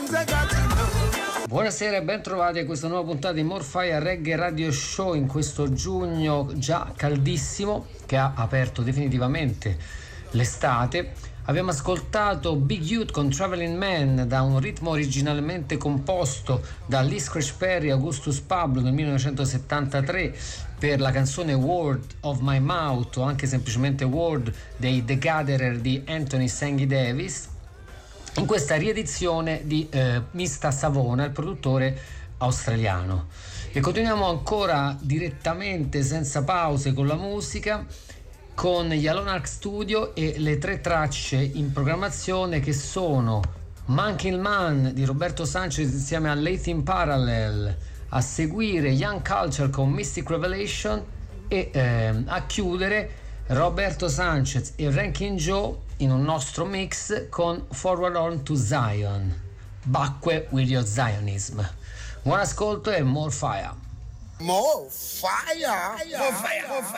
Buonasera e ben trovati a questa nuova puntata di More Fire Reggae Radio Show in questo giugno già caldissimo che ha aperto definitivamente l'estate. Abbiamo ascoltato Big Youth con Traveling Man da un ritmo originalmente composto da Lee Scratch Perry e Augustus Pablo nel 1973 per la canzone Word of My Mouth o anche semplicemente Word dei The Gatherer di Anthony Sanghi Davis, in questa riedizione di Mista Savona, il produttore australiano. E continuiamo ancora direttamente senza pause con la musica, con gli Alone Arc Studio e le 3 tracce in programmazione che sono Monkey Man di Roberto Sanchez insieme a Latin Parallel, a seguire Young Culture con Mystic Revelation e a chiudere Roberto Sanchez e Rankin Joe in un nostro mix con Forward On to Zion, Bacque with Your Zionism. Buon ascolto e more fire. More fire. More fire. More fire.